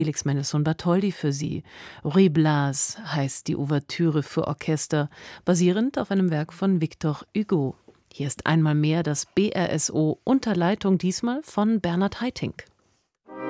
Felix Mendelssohn-Bartholdy für Sie. Ruy Blas heißt die Ouvertüre für Orchester, basierend auf einem Werk von Victor Hugo. Hier ist einmal mehr das BRSO unter Leitung diesmal von Bernhard Haitink.